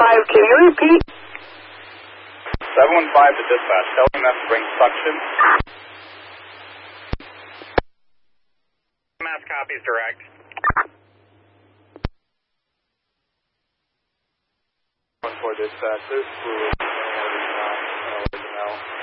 can you repeat? 715 to dispatch. Tell him that to bring suction. Mass copies direct. For dispatch, there's fluid.